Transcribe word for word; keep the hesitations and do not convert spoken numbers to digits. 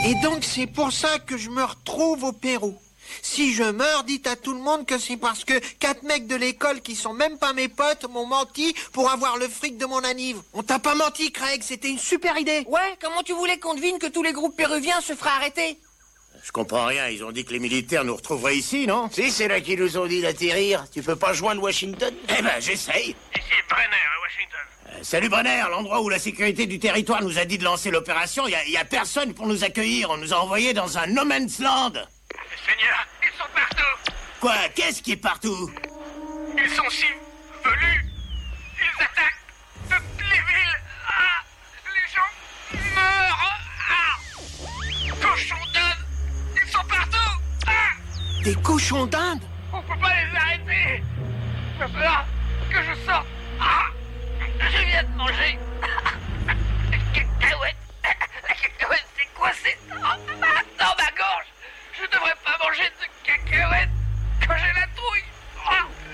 Et donc c'est pour ça que je me retrouve au Pérou. Si je meurs, dites à tout le monde que c'est parce que quatre mecs de l'école qui sont même pas mes potes m'ont menti pour avoir le fric de mon anniv. On t'a pas menti, Craig, c'était une super idée. Ouais, comment tu voulais qu'on devine que tous les groupes péruviens se feraient arrêter? Je comprends rien, ils ont dit que les militaires nous retrouveraient ici, non? Si, c'est là qu'ils nous ont dit d'atterrir. Tu peux pas joindre Washington? Eh ben, j'essaye. Ici Brenner à Washington. Euh, salut Brenner, l'endroit où la sécurité du territoire nous a dit de lancer l'opération, il y, y a personne pour nous accueillir. On nous a envoyés dans un no man's land. Seigneur, ils sont partout. Quoi? Qu'est-ce qui est partout? Ils sont si velus. Ils attaquent toutes les villes. Ah, les gens meurent. Ah, cochons d'Inde. Ils sont partout. Ah, Des cochons d'Inde? on peut pas les arrêter. Il va falloir que je sorte. Ah, je viens de manger